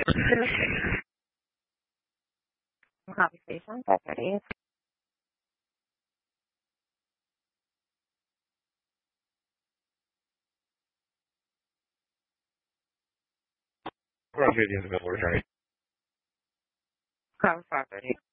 Conversation, that's what it is. Cross videos available, attorney. Cover property.